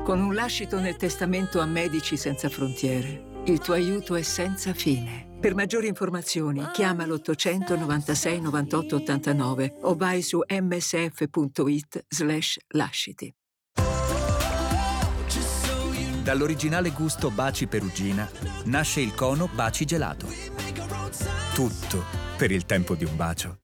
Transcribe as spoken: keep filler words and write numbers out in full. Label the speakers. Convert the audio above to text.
Speaker 1: Con un lascito nel testamento a Medici Senza Frontiere, il tuo aiuto è senza fine. Per maggiori informazioni chiama l'ottocento novantasei novantotto ottantanove o vai su msf.it slash lasciti.
Speaker 2: Dall'originale gusto Baci Perugina nasce il cono Baci Gelato. Tutto per il tempo di un bacio.